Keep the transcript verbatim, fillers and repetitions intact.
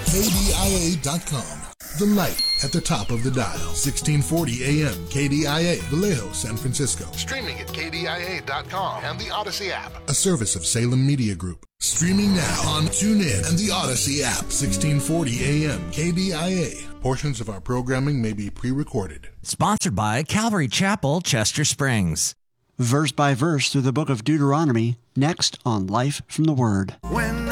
K D I A dot com. The light at the top of the dial. sixteen forty A M K D I A, Vallejo, San Francisco. Streaming at K D I A dot com and the Odyssey app. A service of Salem Media Group. Streaming now on TuneIn and the Odyssey app. sixteen forty A M K D I A. Portions of our programming may be pre-recorded. Sponsored by Calvary Chapel, Chester Springs. Verse by verse through the book of Deuteronomy, next on Life from the Word. When